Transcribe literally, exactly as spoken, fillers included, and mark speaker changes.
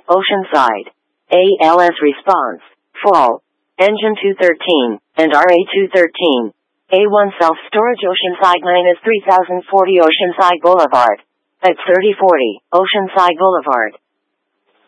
Speaker 1: Oceanside. A L S response, full. Engine two thirteen, and R A two thirteen. A one self-storage Oceanside minus three thousand forty Oceanside Boulevard. At thirty forty, Oceanside Boulevard.